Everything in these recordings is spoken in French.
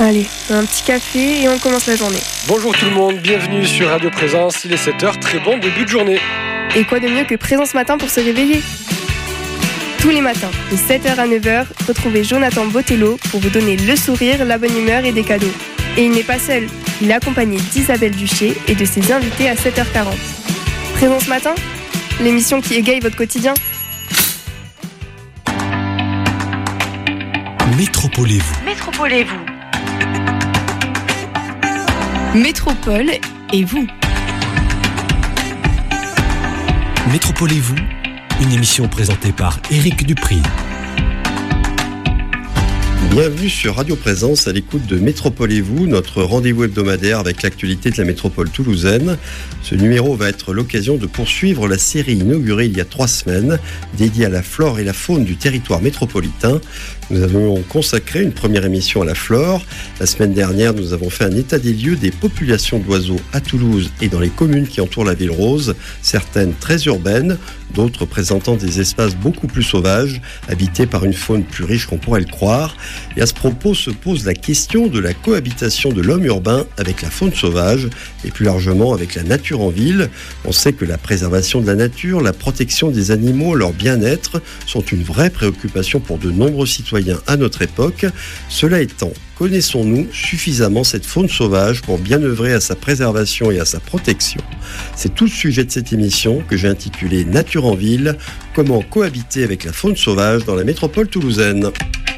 Allez, un petit café et on commence la journée. Bonjour tout le monde, bienvenue sur Radio Présence, il est 7h, très bon début de journée. Et quoi de mieux que Présence Matin pour se réveiller ? Tous les matins, de 7h à 9h, retrouvez Jonathan Botello pour vous donner le sourire, la bonne humeur et des cadeaux. Et il n'est pas seul, il est accompagné d'Isabelle Duché et de ses invités à 7h40. Présence Matin, l'émission qui égaye votre quotidien. Métropolez-vous. Métropole et vous. Métropolez-vous, une émission présentée par Éric Dupri. Bienvenue sur Radio Présence à l'écoute de Métropolez-vous, notre rendez-vous hebdomadaire avec l'actualité de la métropole toulousaine. Ce numéro va être l'occasion de poursuivre la série inaugurée il y a 3 semaines, dédiée à la flore et la faune du territoire métropolitain. Nous avons consacré une première émission à la flore. La semaine dernière, nous avons fait un état des lieux des populations d'oiseaux à Toulouse et dans les communes qui entourent la ville rose, certaines très urbaines, d'autres présentant des espaces beaucoup plus sauvages, habités par une faune plus riche qu'on pourrait le croire. Et à ce propos se pose la question de la cohabitation de l'homme urbain avec la faune sauvage et plus largement avec la nature en ville. On sait que la préservation de la nature, la protection des animaux, leur bien-être sont une vraie préoccupation pour de nombreux citoyens à notre époque. Cela étant, connaissons-nous suffisamment cette faune sauvage pour bien œuvrer à sa préservation et à sa protection ? C'est tout le sujet de cette émission que j'ai intitulée Nature en ville, comment cohabiter avec la faune sauvage dans la métropole toulousaine.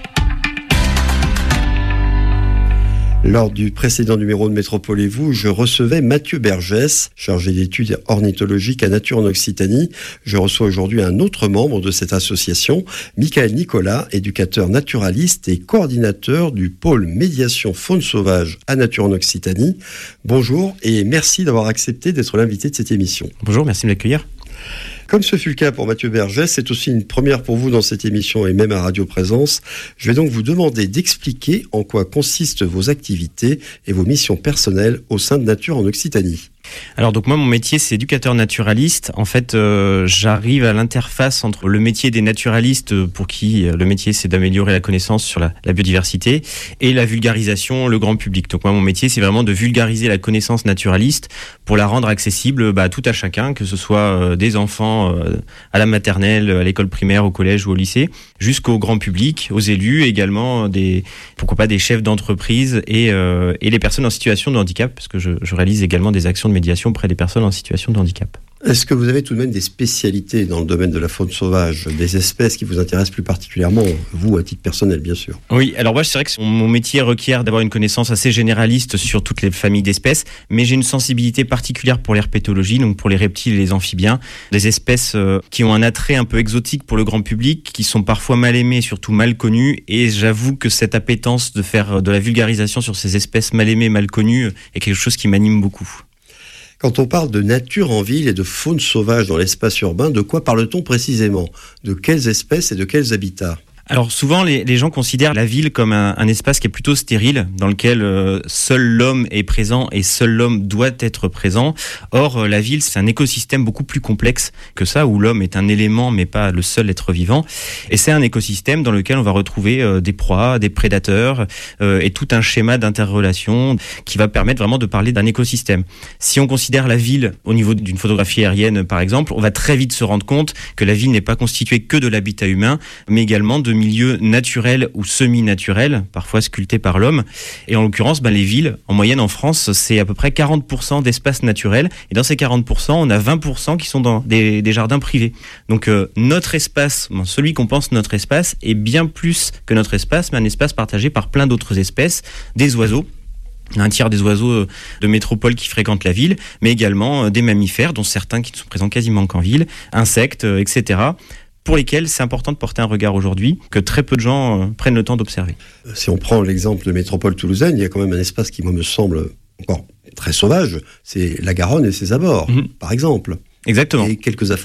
Lors du précédent numéro de Métropolez-vous, je recevais Mathieu Bergès, chargé d'études ornithologiques à Nature en Occitanie. Je reçois aujourd'hui un autre membre de cette association, Michael Nicolas, éducateur naturaliste et coordinateur du pôle médiation faune sauvage à Nature en Occitanie. Bonjour et merci d'avoir accepté d'être l'invité de cette émission. Bonjour, merci de m'accueillir. Comme ce fut le cas pour Mathieu Bergès, c'est aussi une première pour vous dans cette émission et même à Radio Présence. Je vais donc vous demander d'expliquer en quoi consistent vos activités et vos missions personnelles au sein de Nature en Occitanie. Alors donc moi mon métier c'est éducateur naturaliste. En fait j'arrive à l'interface entre le métier des naturalistes pour qui le métier c'est d'améliorer la connaissance sur la biodiversité et la vulgarisation, le grand public. Donc moi mon métier c'est vraiment de vulgariser la connaissance naturaliste pour la rendre accessible à tout à chacun, que ce soit des enfants à la maternelle, à l'école primaire, au collège ou au lycée, jusqu'au grand public, aux élus, également pourquoi pas des chefs d'entreprise et les personnes en situation de handicap, parce que je réalise également des actions de médiation auprès des personnes en situation de handicap. Est-ce que vous avez tout de même des spécialités dans le domaine de la faune sauvage, des espèces qui vous intéressent plus particulièrement, vous à titre personnel bien sûr ? Oui, alors moi c'est vrai que mon métier requiert d'avoir une connaissance assez généraliste sur toutes les familles d'espèces, mais j'ai une sensibilité particulière pour l'herpétologie, donc pour les reptiles et les amphibiens, des espèces qui ont un attrait un peu exotique pour le grand public, qui sont parfois mal aimées et surtout mal connues, et j'avoue que cette appétence de faire de la vulgarisation sur ces espèces mal aimées, mal connues est quelque chose qui m'anime beaucoup. Quand on parle de nature en ville et de faune sauvage dans l'espace urbain, de quoi parle-t-on précisément ? De quelles espèces et de quels habitats ? Alors souvent les gens considèrent la ville comme un espace qui est plutôt stérile, dans lequel seul l'homme est présent et seul l'homme doit être présent. Or la ville c'est un écosystème beaucoup plus complexe que ça, où l'homme est un élément mais pas le seul être vivant. Et c'est un écosystème dans lequel on va retrouver des proies, des prédateurs et tout un schéma d'interrelation qui va permettre vraiment de parler d'un écosystème. Si on considère la ville au niveau d'une photographie aérienne par exemple, on va très vite se rendre compte que la ville n'est pas constituée que de l'habitat humain, mais également de milieux naturels ou semi-naturels, parfois sculptés par l'homme. Et en l'occurrence, les villes, en moyenne en France, c'est à peu près 40% d'espaces naturels. Et dans ces 40%, on a 20% qui sont dans des jardins privés. Donc notre espace, celui qu'on pense notre espace, est bien plus que notre espace, mais un espace partagé par plein d'autres espèces, des oiseaux. Un tiers des oiseaux de métropole qui fréquentent la ville, mais également des mammifères, dont certains qui ne sont présents quasiment qu'en ville, insectes, etc., pour lesquels c'est important de porter un regard aujourd'hui, que très peu de gens prennent le temps d'observer. Si on prend l'exemple de métropole toulousaine, il y a quand même un espace qui, moi, me semble encore très sauvage, c'est la Garonne et ses abords, par exemple. Exactement. Et quelques affluents.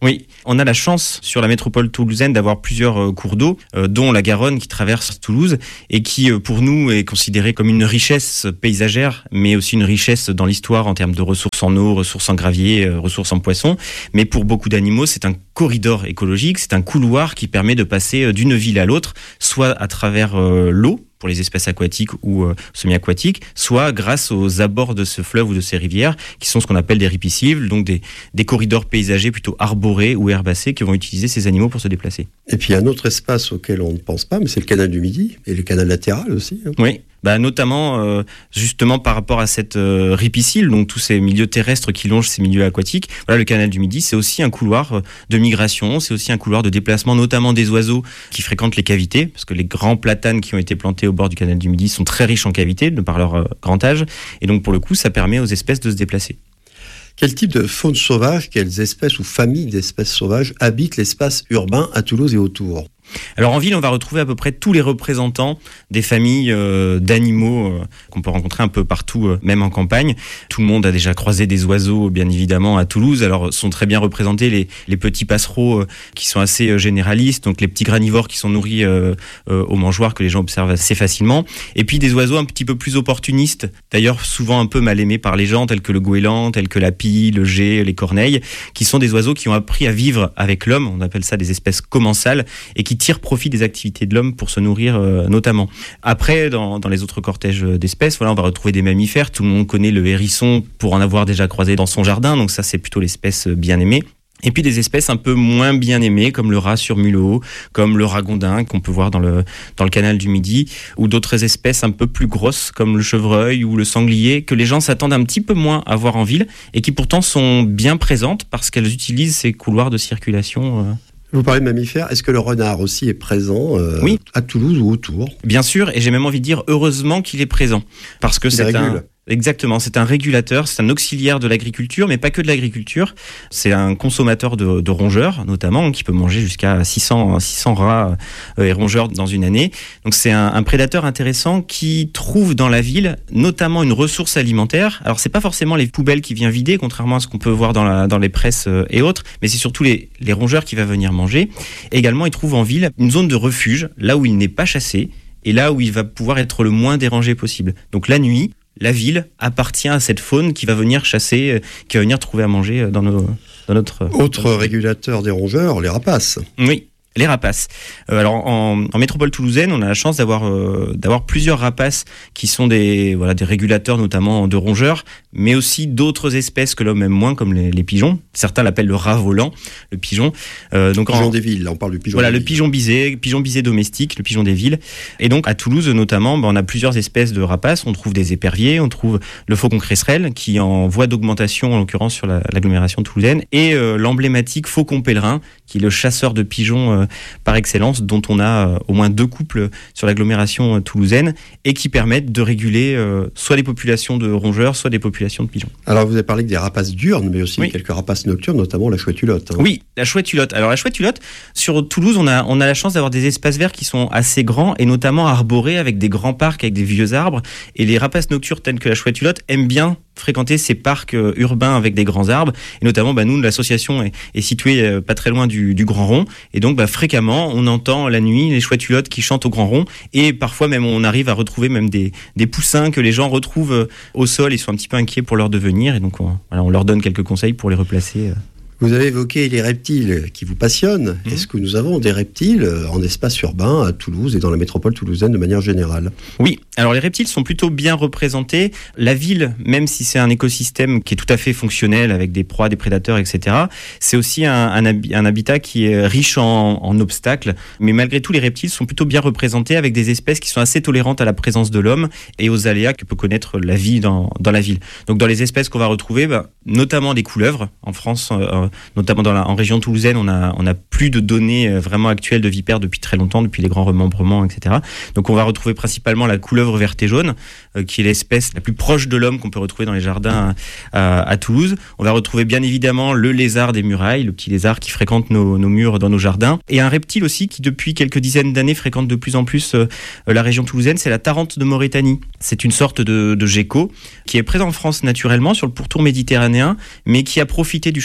Oui, on a la chance sur la métropole toulousaine d'avoir plusieurs cours d'eau, dont la Garonne qui traverse Toulouse et qui, pour nous, est considérée comme une richesse paysagère, mais aussi une richesse dans l'histoire en termes de ressources en eau, ressources en gravier, ressources en poissons. Mais pour beaucoup d'animaux, c'est un corridor écologique, c'est un couloir qui permet de passer d'une ville à l'autre, soit à travers l'eau, pour les espèces aquatiques ou semi-aquatiques, soit grâce aux abords de ce fleuve ou de ces rivières, qui sont ce qu'on appelle des ripisylves, donc des corridors paysagers plutôt arborés ou herbacés qui vont utiliser ces animaux pour se déplacer. Et puis il y a un autre espace auquel on ne pense pas, mais c'est le canal du Midi, et le canal latéral aussi. Oui. Notamment justement par rapport à cette ripisylve, donc tous ces milieux terrestres qui longent ces milieux aquatiques. Voilà, le canal du Midi, c'est aussi un couloir de migration, c'est aussi un couloir de déplacement, notamment des oiseaux qui fréquentent les cavités, parce que les grands platanes qui ont été plantés au bord du canal du Midi sont très riches en cavités, de par leur grand âge, et donc pour le coup, ça permet aux espèces de se déplacer. Quel type de faune sauvage, quelles espèces ou familles d'espèces sauvages habitent l'espace urbain à Toulouse et autour ? Alors en ville, on va retrouver à peu près tous les représentants des familles d'animaux qu'on peut rencontrer un peu partout, même en campagne. Tout le monde a déjà croisé des oiseaux, bien évidemment, à Toulouse. Alors sont très bien représentés les petits passereaux qui sont assez généralistes, donc les petits granivores qui sont nourris aux mangeoires que les gens observent assez facilement. Et puis des oiseaux un petit peu plus opportunistes, d'ailleurs souvent un peu mal aimés par les gens, tels que le goéland, tels que la pie, le geai, les corneilles, qui sont des oiseaux qui ont appris à vivre avec l'homme. On appelle ça des espèces commensales et qui tirent profit des activités de l'homme pour se nourrir notamment. Après, dans les autres cortèges d'espèces, voilà, on va retrouver des mammifères. Tout le monde connaît le hérisson pour en avoir déjà croisé dans son jardin, donc ça c'est plutôt l'espèce bien aimée. Et puis des espèces un peu moins bien aimées, comme le rat sur mulot, comme le ragondin qu'on peut voir dans le canal du Midi, ou d'autres espèces un peu plus grosses, comme le chevreuil ou le sanglier, que les gens s'attendent un petit peu moins à voir en ville, et qui pourtant sont bien présentes parce qu'elles utilisent ces couloirs de circulation. Vous parlez de mammifères, est-ce que le renard aussi est présent oui. à Toulouse ou autour ? Bien sûr, et j'ai même envie de dire heureusement qu'il est présent, parce que Exactement, c'est un régulateur, c'est un auxiliaire de l'agriculture, mais pas que de l'agriculture. C'est un consommateur de rongeurs, notamment, qui peut manger jusqu'à 600 rats et rongeurs dans une année. Donc c'est un prédateur intéressant qui trouve dans la ville notamment une ressource alimentaire. Alors c'est pas forcément les poubelles qu'il vient vider, contrairement à ce qu'on peut voir dans les presses et autres, mais c'est surtout les rongeurs qu'il va venir manger. Et également, il trouve en ville une zone de refuge, là où il n'est pas chassé, et là où il va pouvoir être le moins dérangé possible. Donc la nuit, la ville appartient à cette faune qui va venir chasser, qui va venir trouver à manger dans notre... Autre régulateur des rongeurs, les rapaces. Oui. Les rapaces. Alors en métropole toulousaine, on a la chance d'avoir plusieurs rapaces qui sont des régulateurs notamment de rongeurs, mais aussi d'autres espèces que l'homme aime moins, comme les pigeons. Certains l'appellent le rat volant, le pigeon. Pigeon des villes, là on parle du pigeon. Voilà, le pigeon bisé domestique, le pigeon des villes. Et donc à Toulouse notamment, on a plusieurs espèces de rapaces. On trouve des éperviers, on trouve le faucon cresserelle qui est en voie d'augmentation en l'occurrence sur l'agglomération toulousaine, et l'emblématique faucon pèlerin qui est le chasseur de pigeons par excellence, dont on a au moins 2 couples sur l'agglomération toulousaine et qui permettent de réguler soit les populations de rongeurs, soit des populations de pigeons. Alors vous avez parlé que des rapaces diurnes, mais aussi quelques rapaces nocturnes, notamment la chouette-hulotte. Oui, la chouette-hulotte. Alors la chouette-hulotte, sur Toulouse, on a la chance d'avoir des espaces verts qui sont assez grands et notamment arborés avec des grands parcs, avec des vieux arbres. Et les rapaces nocturnes telles que la chouette-hulotte aiment bien fréquenter ces parcs urbains avec des grands arbres. Et notamment, nous, l'association est située pas très loin du Grand Rond. Et donc, fréquemment, on entend la nuit les chouettes-hulottes qui chantent au Grand Rond. Et parfois, même, on arrive à retrouver même des poussins que les gens retrouvent au sol. Ils sont un petit peu inquiets pour leur devenir. Et donc, on leur donne quelques conseils pour les replacer. Vous avez évoqué les reptiles qui vous passionnent. Est-ce que nous avons des reptiles en espace urbain à Toulouse et dans la métropole toulousaine de manière générale ? Oui, alors les reptiles sont plutôt bien représentés. La ville, même si c'est un écosystème qui est tout à fait fonctionnel avec des proies, des prédateurs, etc., c'est aussi un habitat qui est riche en obstacles. Mais malgré tout, les reptiles sont plutôt bien représentés avec des espèces qui sont assez tolérantes à la présence de l'homme et aux aléas que peut connaître la vie dans la ville. Donc dans les espèces qu'on va retrouver, notamment des couleuvres. En France, notamment en région toulousaine, on a plus de données vraiment actuelles de vipères depuis très longtemps, depuis les grands remembrements, etc. Donc on va retrouver principalement la couleuvre verte et jaune, qui est l'espèce la plus proche de l'homme qu'on peut retrouver dans les jardins à Toulouse. On va retrouver bien évidemment le lézard des murailles, le petit lézard qui fréquente nos murs dans nos jardins. Et un reptile aussi qui depuis quelques dizaines d'années fréquente de plus en plus la région toulousaine, c'est la tarente de Mauritanie. C'est une sorte de gecko qui est présent en France naturellement sur le pourtour méditerranéen, mais qui a profité du changement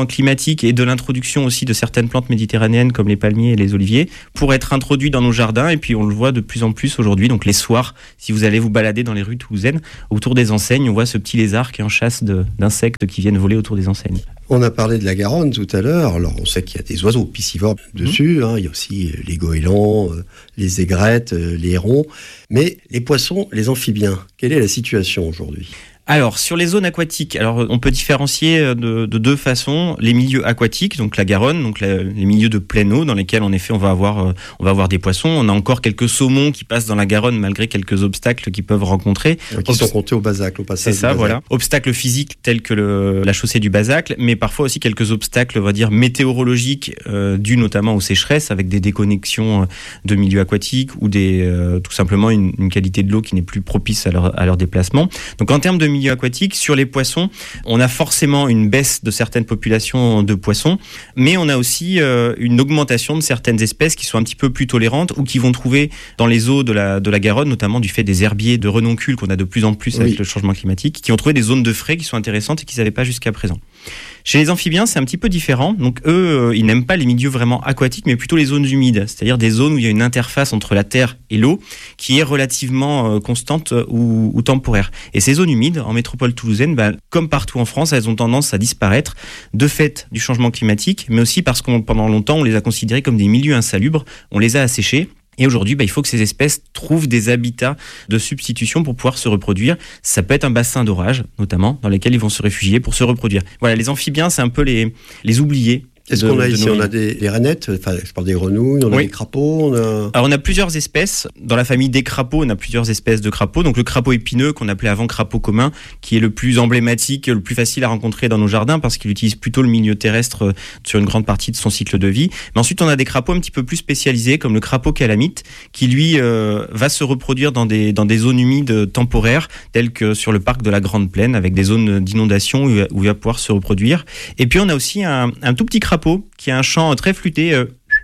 changement climatique et de l'introduction aussi de certaines plantes méditerranéennes comme les palmiers et les oliviers pour être introduits dans nos jardins. Et puis on le voit de plus en plus aujourd'hui. Donc les soirs, si vous allez vous balader dans les rues toulousaines, autour des enseignes, on voit ce petit lézard qui est en chasse d'insectes qui viennent voler autour des enseignes. On a parlé de la Garonne tout à l'heure. Alors on sait qu'il y a des oiseaux piscivores dessus. Il y a aussi les goélands, les aigrettes, les hérons. Mais les poissons, les amphibiens, quelle est la situation aujourd'hui ? Alors, sur les zones aquatiques, on peut différencier de deux façons. Les milieux aquatiques, donc la Garonne, donc les milieux de pleine eau, dans lesquels, en effet, on va avoir des poissons. On a encore quelques saumons qui passent dans la Garonne, malgré quelques obstacles qu'ils peuvent rencontrer. Qui sont comptés au Bazacle, au passage. C'est ça, voilà. Obstacles physiques tels que la chaussée du Bazacle, mais parfois aussi quelques obstacles, on va dire, météorologiques, dus notamment aux sécheresses, avec des déconnexions de milieux aquatiques ou tout simplement une qualité de l'eau qui n'est plus propice à leur déplacement. Donc, en termes de milieu aquatique, sur les poissons, on a forcément une baisse de certaines populations de poissons, mais on a aussi une augmentation de certaines espèces qui sont un petit peu plus tolérantes ou qui vont trouver dans les eaux de la Garonne, notamment du fait des herbiers de renoncule qu'on a de plus en plus avec le changement climatique, qui ont trouvé des zones de frais qui sont intéressantes et qu'ils n'avaient pas jusqu'à présent. Chez les amphibiens, c'est un petit peu différent. Donc eux, ils n'aiment pas les milieux vraiment aquatiques, mais plutôt les zones humides, c'est-à-dire des zones où il y a une interface entre la terre et l'eau qui est relativement constante ou temporaire. Et ces zones humides, en métropole toulousaine, comme partout en France, elles ont tendance à disparaître de fait du changement climatique, mais aussi parce que pendant longtemps, on les a considérées comme des milieux insalubres, on les a asséchés. Et aujourd'hui, il faut que ces espèces trouvent des habitats de substitution pour pouvoir se reproduire. Ça peut être un bassin d'orage, notamment, dans lesquels ils vont se réfugier pour se reproduire. Voilà, les amphibiens, c'est un peu les oubliés. Qu'est-ce qu'on a ici ? On a des rainettes, je parle des grenouilles, on a des crapauds. Alors on a plusieurs espèces. Dans la famille des crapauds, on a plusieurs espèces de crapauds. Donc le crapaud épineux, qu'on appelait avant crapaud commun, qui est le plus emblématique, le plus facile à rencontrer dans nos jardins parce qu'il utilise plutôt le milieu terrestre sur une grande partie de son cycle de vie. Mais ensuite, on a des crapauds un petit peu plus spécialisés, comme le crapaud calamite, qui lui va se reproduire dans des zones humides temporaires, telles que sur le parc de la Grande Plaine, avec des zones d'inondation où il va pouvoir se reproduire. Et puis on a aussi un tout petit crapaud qui a un chant très flûté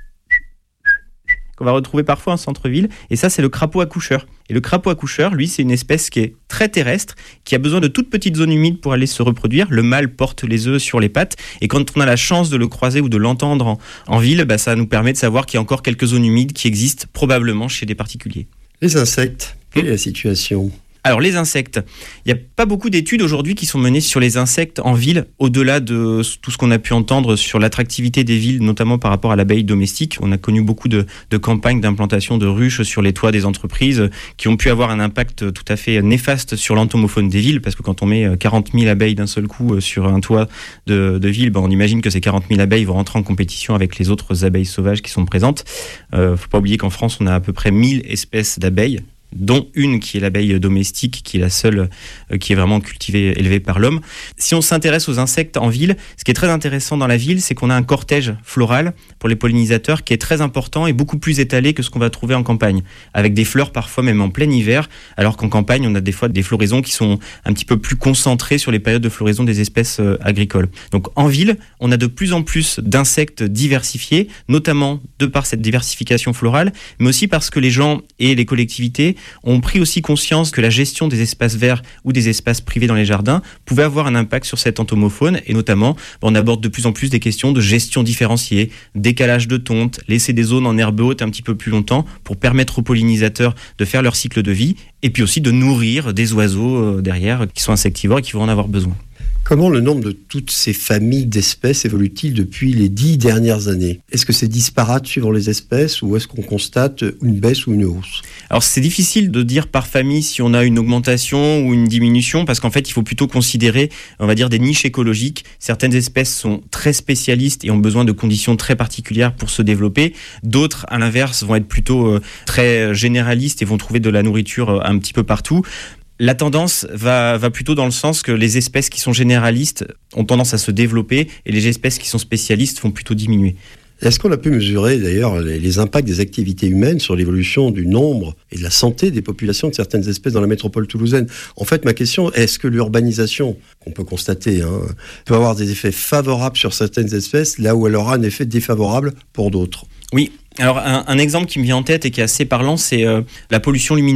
qu'on va retrouver parfois en centre-ville. Et ça, c'est le crapaud accoucheur. Et le crapaud accoucheur, lui, c'est une espèce qui est très terrestre, qui a besoin de toutes petites zones humides pour aller se reproduire. Le mâle porte les œufs sur les pattes. Et quand on a la chance de le croiser ou de l'entendre en ville, ça nous permet de savoir qu'il y a encore quelques zones humides qui existent probablement chez des particuliers. Les insectes, quelle est la situation ? Alors les insectes, il n'y a pas beaucoup d'études aujourd'hui qui sont menées sur les insectes en ville, au-delà de tout ce qu'on a pu entendre sur l'attractivité des villes, notamment par rapport à l'abeille domestique. On a connu beaucoup de campagnes d'implantation de ruches sur les toits des entreprises qui ont pu avoir un impact tout à fait néfaste sur l'entomofaune des villes, parce que quand on met 40 000 abeilles d'un seul coup sur un toit de ville, on imagine que ces 40 000 abeilles vont rentrer en compétition avec les autres abeilles sauvages qui sont présentes. Faut pas oublier qu'en France, on a à peu près 1000 espèces d'abeilles, dont une qui est l'abeille domestique, qui est la seule qui est vraiment cultivée, élevée par l'homme. Si on s'intéresse aux insectes en ville, ce qui est très intéressant dans la ville, c'est qu'on a un cortège floral pour les pollinisateurs qui est très important et beaucoup plus étalé que ce qu'on va trouver en campagne, avec des fleurs parfois même en plein hiver, alors qu'en campagne, on a des fois des floraisons qui sont un petit peu plus concentrées sur les périodes de floraison des espèces agricoles. Donc en ville, on a de plus en plus d'insectes diversifiés, notamment de par cette diversification florale, mais aussi parce que les gens et les collectivités ont pris aussi conscience que la gestion des espaces verts ou des espaces privés dans les jardins pouvait avoir un impact sur cette entomofaune, et notamment on aborde de plus en plus des questions de gestion différenciée, décalage de tonte, laisser des zones en herbe haute un petit peu plus longtemps pour permettre aux pollinisateurs de faire leur cycle de vie, et puis aussi de nourrir des oiseaux derrière qui sont insectivores et qui vont en avoir besoin. Comment le nombre de toutes ces familles d'espèces évolue-t-il depuis les 10 dernières années ? Est-ce que c'est disparate suivant les espèces ou est-ce qu'on constate une baisse ou une hausse ? Alors c'est difficile de dire par famille si on a une augmentation ou une diminution, parce qu'en fait il faut plutôt considérer, on va dire, des niches écologiques. Certaines espèces sont très spécialistes et ont besoin de conditions très particulières pour se développer. D'autres, à l'inverse, vont être plutôt très généralistes et vont trouver de la nourriture un petit peu partout. La tendance va plutôt dans le sens que les espèces qui sont généralistes ont tendance à se développer et les espèces qui sont spécialistes vont plutôt diminuer. Est-ce qu'on a pu mesurer d'ailleurs les impacts des activités humaines sur l'évolution du nombre et de la santé des populations de certaines espèces dans la métropole toulousaine ? En fait, ma question, est-ce que l'urbanisation, qu'on peut constater, peut avoir des effets favorables sur certaines espèces là où elle aura un effet défavorable pour d'autres ? Oui. Alors un exemple qui me vient en tête et qui est assez parlant, c'est la pollution lumineuse.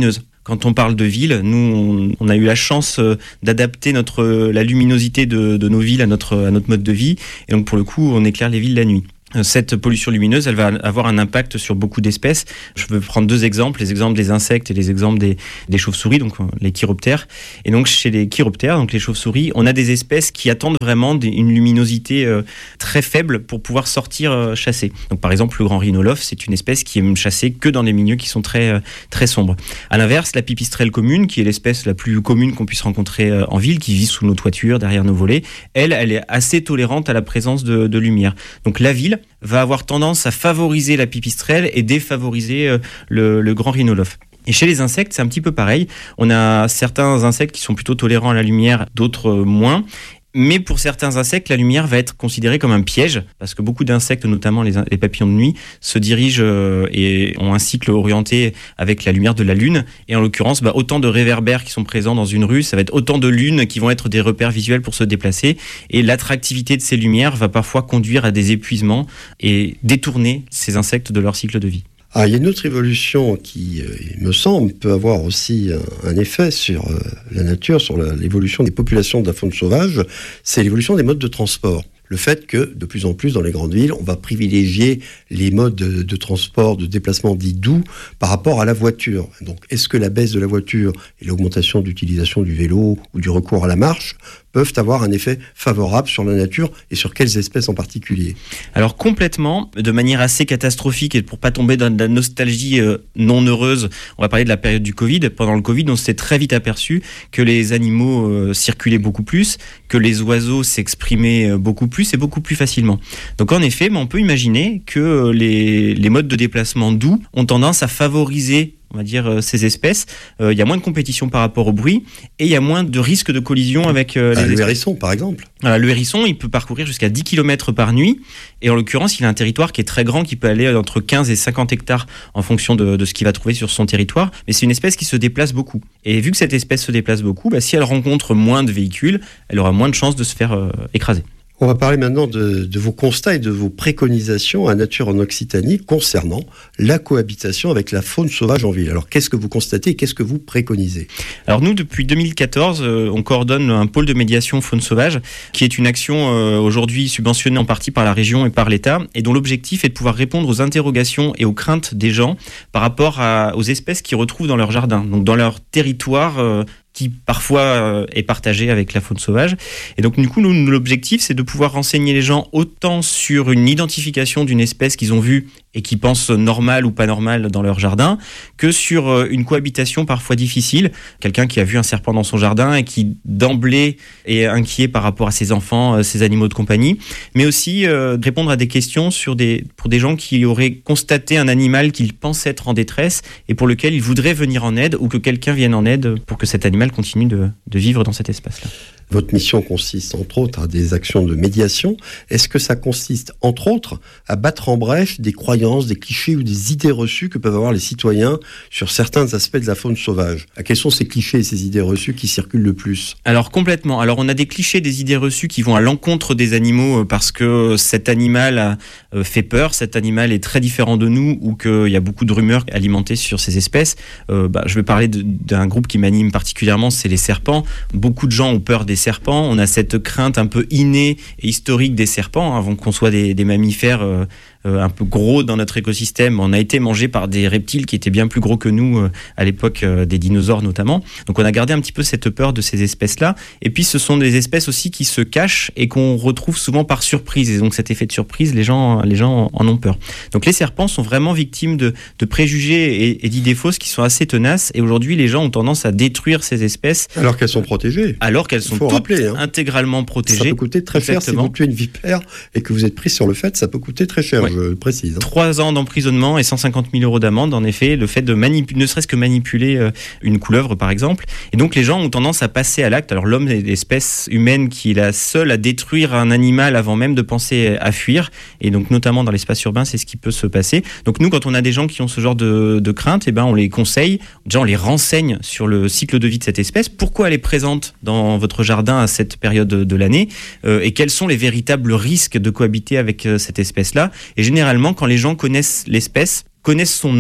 Quand on parle de ville, nous, on a eu la chance d'adapter la luminosité de nos villes à notre mode de vie. Et donc, pour le coup, on éclaire les villes la nuit. Cette pollution lumineuse, elle va avoir un impact sur beaucoup d'espèces. Je veux prendre deux exemples, les exemples des insectes et les exemples des chauves-souris, donc les chiroptères. Et donc chez les chiroptères, donc les chauves-souris, on a des espèces qui attendent vraiment une luminosité très faible pour pouvoir sortir chasser. Donc par exemple, le grand rhinolophe, c'est une espèce qui aime chasser que dans des milieux qui sont très très sombres. À l'inverse, la pipistrelle commune, qui est l'espèce la plus commune qu'on puisse rencontrer en ville, qui vit sous nos toitures, derrière nos volets, elle est assez tolérante à la présence de lumière. Donc la ville va avoir tendance à favoriser la pipistrelle et défavoriser le grand rhinolophe. Et chez les insectes, c'est un petit peu pareil. On a certains insectes qui sont plutôt tolérants à la lumière, d'autres moins. Mais pour certains insectes, la lumière va être considérée comme un piège, parce que beaucoup d'insectes, notamment les papillons de nuit, se dirigent et ont un cycle orienté avec la lumière de la lune. Et en l'occurrence, autant de réverbères qui sont présents dans une rue, ça va être autant de lunes qui vont être des repères visuels pour se déplacer. Et l'attractivité de ces lumières va parfois conduire à des épuisements et détourner ces insectes de leur cycle de vie. Il y a une autre évolution qui, il me semble, peut avoir aussi un effet sur la nature, sur l'évolution des populations de la faune sauvage, c'est l'évolution des modes de transport. Le fait que, de plus en plus, dans les grandes villes, on va privilégier les modes de transport, de déplacement dits doux par rapport à la voiture. Donc, est-ce que la baisse de la voiture et l'augmentation d'utilisation du vélo ou du recours à la marche peuvent avoir un effet favorable sur la nature et sur quelles espèces en particulier? Alors complètement, de manière assez catastrophique, et pour pas tomber dans de la nostalgie non heureuse, on va parler de la période du Covid. Pendant le Covid, on s'est très vite aperçu que les animaux circulaient beaucoup plus, que les oiseaux s'exprimaient beaucoup plus et beaucoup plus facilement. Donc en effet, on peut imaginer que les modes de déplacement doux ont tendance à favoriser, on va dire, ces espèces. Il y a moins de compétition par rapport au bruit et il y a moins de risque de collision avec les espèces. Le hérisson, par exemple. Le hérisson, il peut parcourir jusqu'à 10 km par nuit. Et en l'occurrence, il a un territoire qui est très grand, qui peut aller entre 15 et 50 hectares en fonction de ce qu'il va trouver sur son territoire. Mais c'est une espèce qui se déplace beaucoup. Et vu que cette espèce se déplace beaucoup, si elle rencontre moins de véhicules, elle aura moins de chances de se faire écraser. On va parler maintenant de vos constats et de vos préconisations à Nature en Occitanie concernant la cohabitation avec la faune sauvage en ville. Alors, qu'est-ce que vous constatez et qu'est-ce que vous préconisez? Alors nous, depuis 2014, on coordonne un pôle de médiation faune sauvage, qui est une action aujourd'hui subventionnée en partie par la région et par l'État, et dont l'objectif est de pouvoir répondre aux interrogations et aux craintes des gens par rapport aux espèces qu'ils retrouvent dans leur jardin, donc dans leur territoire qui parfois est partagé avec la faune sauvage. Et donc du coup, nous, l'objectif, c'est de pouvoir renseigner les gens autant sur une identification d'une espèce qu'ils ont vue et qui pensent normale ou pas normale dans leur jardin, que sur une cohabitation parfois difficile. Quelqu'un qui a vu un serpent dans son jardin et qui d'emblée est inquiet par rapport à ses enfants, ses animaux de compagnie, mais aussi répondre à des questions pour des gens qui auraient constaté un animal qu'ils pensent être en détresse et pour lequel ils voudraient venir en aide ou que quelqu'un vienne en aide pour que cet animal continue de vivre dans cet espace-là. Votre mission consiste, entre autres, à des actions de médiation. Est-ce que ça consiste, entre autres, à battre en brèche des croyances, des clichés ou des idées reçues que peuvent avoir les citoyens sur certains aspects de la faune sauvage? Quels sont ces clichés et ces idées reçues qui circulent le plus? Alors, complètement. Alors, on a des clichés, des idées reçues qui vont à l'encontre des animaux parce que cet animal fait peur, cet animal est très différent de nous ou qu'il y a beaucoup de rumeurs alimentées sur ces espèces. Je vais parler d'un groupe qui m'anime particulièrement, c'est les serpents. Beaucoup de gens ont peur des serpents, on a cette crainte un peu innée et historique des serpents, avant qu'on soit des mammifères un peu gros dans notre écosystème. On a été mangé par des reptiles qui étaient bien plus gros que nous à l'époque des dinosaures notamment. Donc on a gardé un petit peu cette peur de ces espèces-là. Et puis ce sont des espèces aussi qui se cachent et qu'on retrouve souvent par surprise. Et donc cet effet de surprise, les gens en ont peur. Donc les serpents sont vraiment victimes de préjugés et d'idées fausses qui sont assez tenaces. Et aujourd'hui, les gens ont tendance à détruire ces espèces. Alors qu'elles sont protégées. Alors qu'elles sont toutes intégralement protégées. Ça peut coûter très cher. Si vous tuez une vipère et que vous êtes pris sur le fait, ça peut coûter très cher. Ouais. Je le précise. 3 ans d'emprisonnement et 150 000 € d'amende, en effet, le fait de ne serait-ce que manipuler une couleuvre, par exemple. Et donc, les gens ont tendance à passer à l'acte. Alors, l'homme est l'espèce humaine qui est la seule à détruire un animal avant même de penser à fuir. Et donc, notamment dans l'espace urbain, c'est ce qui peut se passer. Donc, nous, quand on a des gens qui ont ce genre de crainte, on les conseille. Déjà, on les renseigne sur le cycle de vie de cette espèce. Pourquoi elle est présente dans votre jardin à cette période de l'année et quels sont les véritables risques de cohabiter avec cette espèce-là. Et généralement, quand les gens connaissent l'espèce, connaissent son nom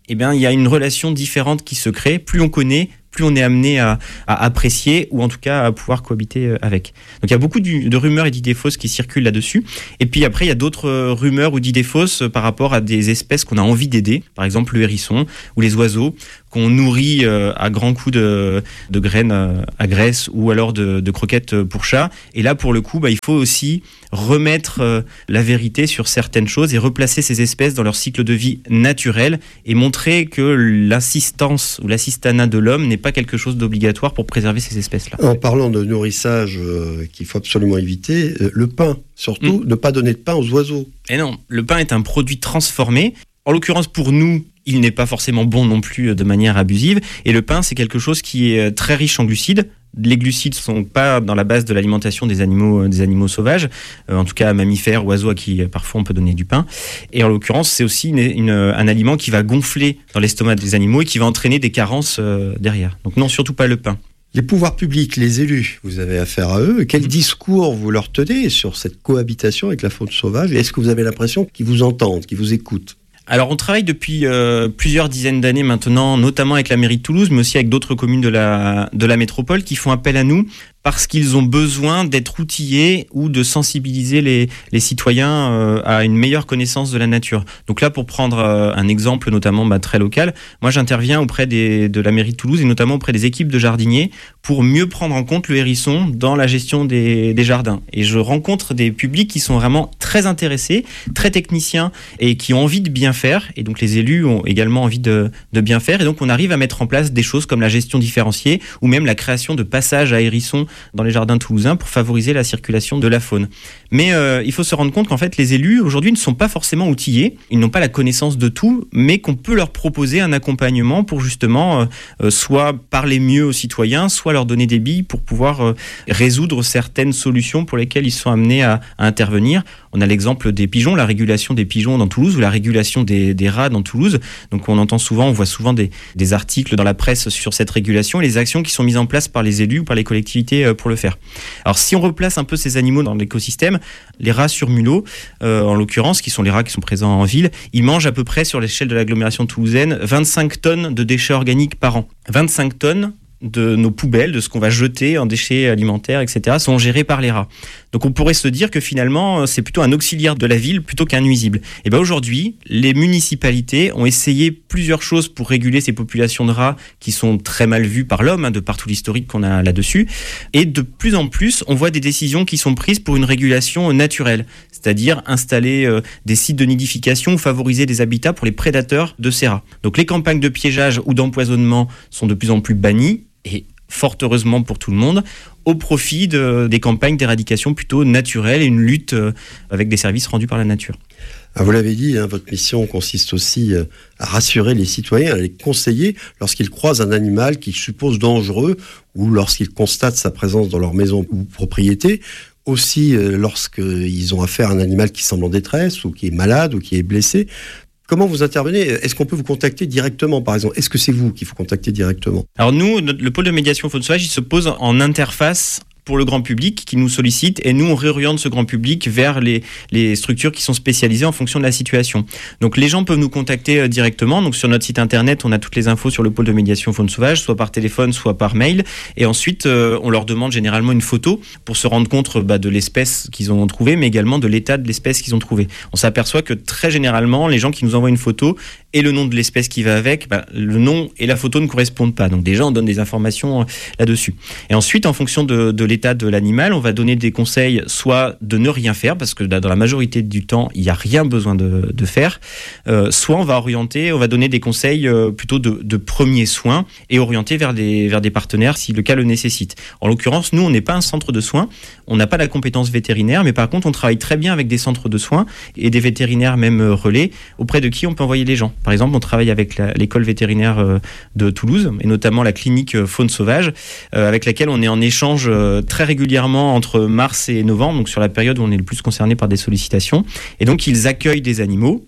eh bien, il y a une relation différente qui se crée. Plus on connaît, plus on est amené à apprécier ou en tout cas à pouvoir cohabiter avec. Donc il y a beaucoup de rumeurs et d'idées fausses qui circulent là-dessus. Et puis après, il y a d'autres rumeurs ou d'idées fausses par rapport à des espèces qu'on a envie d'aider. Par exemple, le hérisson ou les oiseaux qu'on nourrit à grands coups de graines à graisse ou alors de croquettes pour chats. Et là, pour le coup, il faut aussi remettre la vérité sur certaines choses et replacer ces espèces dans leur cycle de vie naturel et montrer que l'assistance ou l'assistanat de l'homme n'est pas quelque chose d'obligatoire pour préserver ces espèces-là. En parlant de nourrissage qu'il faut absolument éviter, le pain, surtout ne pas donner de pain aux oiseaux. Et non, le pain est un produit transformé. En l'occurrence, pour nous, il n'est pas forcément bon non plus de manière abusive. Et le pain, c'est quelque chose qui est très riche en glucides. Les glucides ne sont pas dans la base de l'alimentation des animaux sauvages, en tout cas mammifères, oiseaux à qui parfois on peut donner du pain. Et en l'occurrence, c'est aussi un aliment qui va gonfler dans l'estomac des animaux et qui va entraîner des carences derrière. Donc non, surtout pas le pain. Les pouvoirs publics, les élus, vous avez affaire à eux. Quel discours vous leur tenez sur cette cohabitation avec la faune sauvage? Et est-ce que vous avez l'impression qu'ils vous entendent, qu'ils vous écoutent? Alors on travaille depuis plusieurs dizaines d'années maintenant, notamment avec la mairie de Toulouse, mais aussi avec d'autres communes de la métropole qui font appel à nous parce qu'ils ont besoin d'être outillés ou de sensibiliser les citoyens à une meilleure connaissance de la nature. Donc là, pour prendre un exemple notamment très local, moi j'interviens auprès de la mairie de Toulouse et notamment auprès des équipes de jardiniers pour mieux prendre en compte le hérisson dans la gestion des jardins. Et je rencontre des publics qui sont vraiment très intéressés, très techniciens et qui ont envie de bien faire. Et donc les élus ont également envie de bien faire. Et donc on arrive à mettre en place des choses comme la gestion différenciée ou même la création de passages à hérissons dans les jardins toulousains pour favoriser la circulation de la faune. Mais il faut se rendre compte qu'en fait les élus aujourd'hui ne sont pas forcément outillés, ils n'ont pas la connaissance de tout, mais qu'on peut leur proposer un accompagnement pour justement soit parler mieux aux citoyens, soit leur donner des billes pour pouvoir résoudre certaines solutions pour lesquelles ils sont amenés à intervenir. On a l'exemple des pigeons, la régulation des pigeons dans Toulouse ou la régulation des rats dans Toulouse. Donc on voit souvent des articles dans la presse sur cette régulation et les actions qui sont mises en place par les élus ou par les collectivités pour le faire. Alors si on replace un peu ces animaux dans l'écosystème, les rats sur mulots, en l'occurrence, qui sont les rats qui sont présents en ville, ils mangent à peu près sur l'échelle de l'agglomération toulousaine 25 tonnes de déchets organiques par an. 25 tonnes de nos poubelles, de ce qu'on va jeter en déchets alimentaires, etc., sont gérés par les rats. Donc on pourrait se dire que finalement, c'est plutôt un auxiliaire de la ville plutôt qu'un nuisible. Et bien aujourd'hui, les municipalités ont essayé plusieurs choses pour réguler ces populations de rats qui sont très mal vues par l'homme, de par tout l'historique qu'on a là-dessus. Et de plus en plus, on voit des décisions qui sont prises pour une régulation naturelle, c'est-à-dire installer des sites de nidification ou favoriser des habitats pour les prédateurs de ces rats. Donc les campagnes de piégeage ou d'empoisonnement sont de plus en plus bannies, et fort heureusement pour tout le monde, au profit des campagnes d'éradication plutôt naturelles et une lutte avec des services rendus par la nature. Vous l'avez dit, votre mission consiste aussi à rassurer les citoyens, à les conseiller lorsqu'ils croisent un animal qu'ils supposent dangereux ou lorsqu'ils constatent sa présence dans leur maison ou propriété. Aussi lorsqu'ils ont affaire à un animal qui semble en détresse ou qui est malade ou qui est blessé. Comment vous intervenez? Est-ce qu'on peut vous contacter directement, par exemple? Est-ce que c'est vous qu'il faut contacter directement? Alors nous, le pôle de médiation faune sauvage, il se pose en interface pour le grand public qui nous sollicite et nous on réoriente ce grand public vers les structures qui sont spécialisées en fonction de la situation. Donc les gens peuvent nous contacter directement. Donc sur notre site internet, on a toutes les infos sur le pôle de médiation faune sauvage, soit par téléphone, soit par mail. Et ensuite, on leur demande généralement une photo pour se rendre compte de l'espèce qu'ils ont trouvée, mais également de l'état de l'espèce qu'ils ont trouvée. On s'aperçoit que très généralement, les gens qui nous envoient une photo et le nom de l'espèce qui va avec, le nom et la photo ne correspondent pas. Donc déjà, on donne des informations là-dessus. Et ensuite, en fonction de l'état de l'animal, on va donner des conseils soit de ne rien faire, parce que dans la majorité du temps, il n'y a rien besoin de faire, soit on va donner des conseils plutôt de premiers soins et orienter vers des partenaires si le cas le nécessite. En l'occurrence, nous, on n'est pas un centre de soins, on n'a pas la compétence vétérinaire, mais par contre, on travaille très bien avec des centres de soins et des vétérinaires même relais, auprès de qui on peut envoyer les gens. Par exemple, on travaille avec l'école vétérinaire de Toulouse, et notamment la clinique faune sauvage, avec laquelle on est en échange très régulièrement entre mars et novembre, donc sur la période où on est le plus concerné par des sollicitations. Et donc, ils accueillent des animaux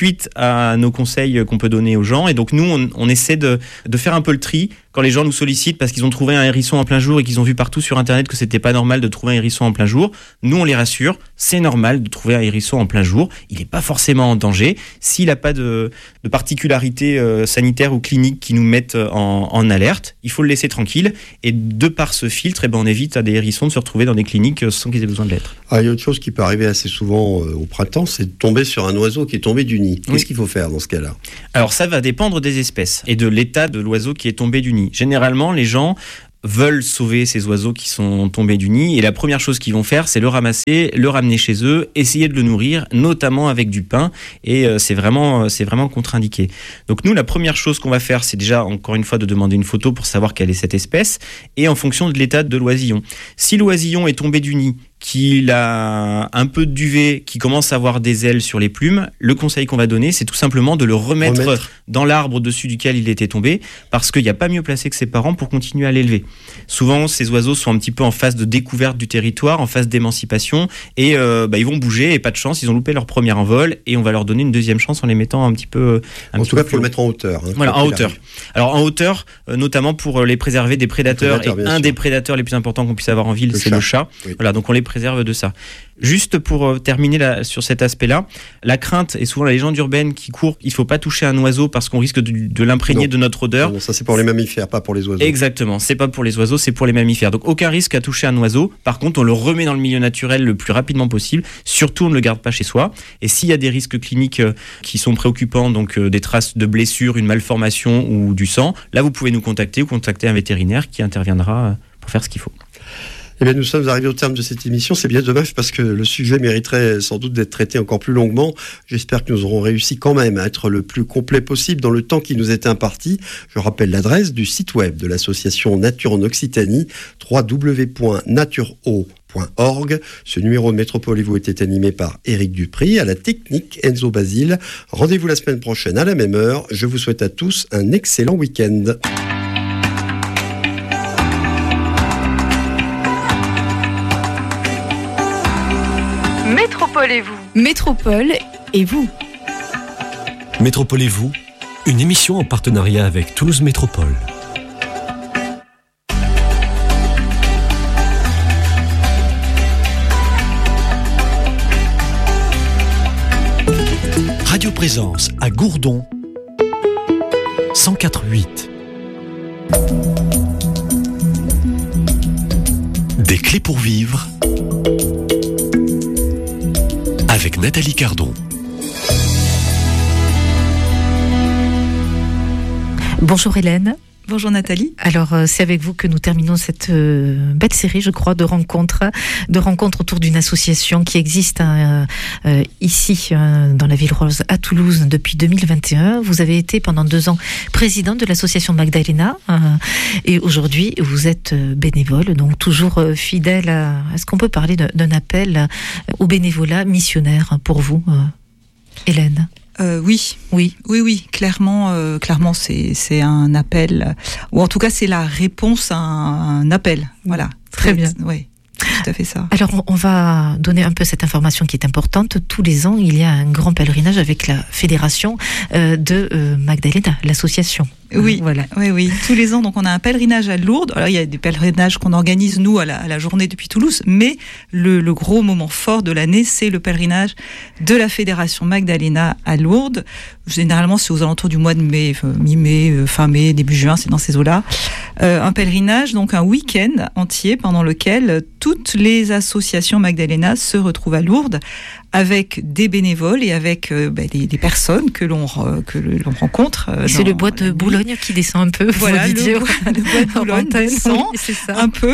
suite à nos conseils qu'on peut donner aux gens. Et donc nous, on essaie de faire un peu le tri quand les gens nous sollicitent parce qu'ils ont trouvé un hérisson en plein jour et qu'ils ont vu partout sur Internet que c'était pas normal de trouver un hérisson en plein jour. Nous, on les rassure, c'est normal de trouver un hérisson en plein jour. Il n'est pas forcément en danger. S'il n'a pas de particularité sanitaire ou clinique qui nous mettent en alerte, il faut le laisser tranquille. Et de par ce filtre, on évite à des hérissons de se retrouver dans des cliniques sans qu'ils aient besoin de l'être. Il y a autre chose qui peut arriver assez souvent au printemps, c'est de tomber sur un oiseau qui est tombé du nid. Qu'est-ce qu'il faut faire dans ce cas-là ? Alors ça va dépendre des espèces et de l'état de l'oiseau qui est tombé du nid. Généralement, les gens veulent sauver ces oiseaux qui sont tombés du nid et la première chose qu'ils vont faire, c'est le ramasser, le ramener chez eux, essayer de le nourrir, notamment avec du pain, et c'est vraiment contre-indiqué. Donc nous, la première chose qu'on va faire, c'est déjà encore une fois de demander une photo pour savoir quelle est cette espèce et en fonction de l'état de l'oisillon. Si l'oisillon est tombé du nid, qu'il a un peu de duvet, qui commence à avoir des ailes sur les plumes, le conseil qu'on va donner, c'est tout simplement de le remettre dans l'arbre dessus duquel il était tombé, parce qu'il n'y a pas mieux placé que ses parents pour continuer à l'élever. Souvent, ces oiseaux sont un petit peu en phase de découverte du territoire, en phase d'émancipation, et ils vont bouger, et pas de chance, ils ont loupé leur premier envol, et on va leur donner une deuxième chance en les mettant un petit peu... En tout cas, il faut le mettre en hauteur. Voilà, en hauteur. Alors, en hauteur, notamment pour les préserver des prédateurs, et un des prédateurs les plus importants qu'on puisse avoir en ville, c'est le chat. Oui. Voilà, donc on les préserve de ça. Juste pour terminer sur cet aspect-là, la crainte et souvent la légende urbaine qui court, il ne faut pas toucher un oiseau parce qu'on risque de l'imprégner de notre odeur. Non, ça c'est pour les mammifères, pas pour les oiseaux. Exactement, c'est pas pour les oiseaux, c'est pour les mammifères. Donc aucun risque à toucher un oiseau. Par contre, on le remet dans le milieu naturel le plus rapidement possible. Surtout, on ne le garde pas chez soi. Et s'il y a des risques cliniques qui sont préoccupants, donc des traces de blessures, une malformation ou du sang, là vous pouvez nous contacter ou contacter un vétérinaire qui interviendra pour faire ce qu'il faut. Eh bien, nous sommes arrivés au terme de cette émission. C'est bien dommage parce que le sujet mériterait sans doute d'être traité encore plus longuement. J'espère que nous aurons réussi quand même à être le plus complet possible dans le temps qui nous est imparti. Je rappelle l'adresse du site web de l'association Nature en Occitanie, www.natureo.org. Ce numéro de Métropole et vous était animé par Éric Dupry, à la technique Enzo Basile. Rendez-vous la semaine prochaine à la même heure. Je vous souhaite à tous un excellent week-end. Métropole et vous. Métropole et vous. Métropole et vous, une émission en partenariat avec Toulouse Métropole. Radio Présence à Gourdon 104.8. Des clés pour vivre avec Nathalie Cardon. Bonjour Hélène. Bonjour Nathalie. Alors c'est avec vous que nous terminons cette belle série, je crois, de rencontres autour d'une association qui existe ici dans la Ville Rose à Toulouse depuis 2021. Vous avez été pendant 2 ans présidente de l'association Magdalena et aujourd'hui vous êtes bénévole, donc toujours fidèle à... Est-ce qu'on peut parler d'un appel au bénévolat missionnaire pour vous, Hélène ? Oui, clairement, c'est un appel, ou en tout cas c'est la réponse à un appel. Voilà, très bien. Oui, tout à fait ça. Alors on va donner un peu cette information qui est importante. Tous les ans, il y a un grand pèlerinage avec la fédération de Magdalena, l'association. Oui, voilà. Oui. Tous les ans, donc on a un pèlerinage à Lourdes. Alors il y a des pèlerinages qu'on organise nous à la journée depuis Toulouse, mais le gros moment fort de l'année, c'est le pèlerinage de la fédération Magdalena à Lourdes. Généralement, c'est aux alentours du mois de mai, mi-mai, fin mai, début juin, c'est dans ces eaux-là. Un pèlerinage, donc un week-end entier pendant lequel toutes les associations Magdalena se retrouvent à Lourdes avec des bénévoles et avec des personnes que l'on rencontre. C'est le bois de Boulogne qui descend un peu. Voilà, le bois de Boulogne descend un peu,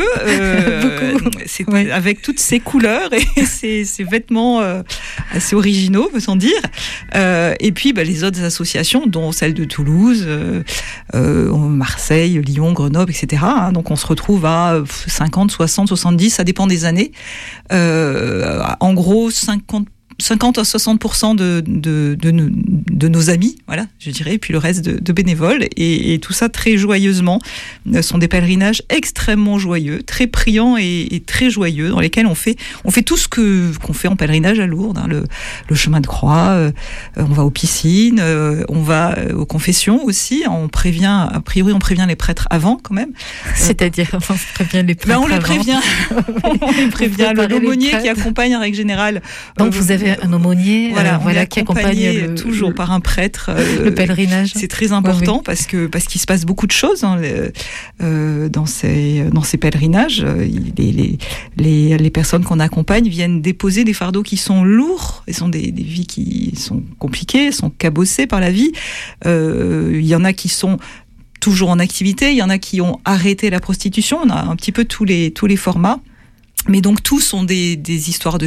avec toutes ces couleurs et ces vêtements assez originaux, peut-on dire. Et puis les autres associations, dont celle de Toulouse, Marseille, Lyon, Grenoble, etc. Donc on se retrouve à 50, 60, 70, ça dépend des années. En gros, 50 50 à 60% de nos amis, voilà, je dirais, et puis le reste de bénévoles, et tout ça très joyeusement. Ce sont des pèlerinages extrêmement joyeux, très priants et très joyeux, dans lesquels on fait tout ce qu'on fait en pèlerinage à Lourdes, hein, le chemin de croix, on va aux piscines, on va aux confessions aussi. On prévient les prêtres avant quand même. C'est-à-dire, on prévient les prêtres on les prévient. On les prévient. L'aumônier qui accompagne en règle générale. Donc vous avez un aumônier, qui accompagne toujours par un prêtre. Le pèlerinage. C'est très important parce qu'il se passe beaucoup de choses dans ces pèlerinages. Les personnes qu'on accompagne viennent déposer des fardeaux qui sont lourds, et sont des vies qui sont compliquées, sont cabossées par la vie. Il y en a qui sont toujours en activité, il y en a qui ont arrêté la prostitution. On a un petit peu tous les formats. Mais donc tous sont des histoires de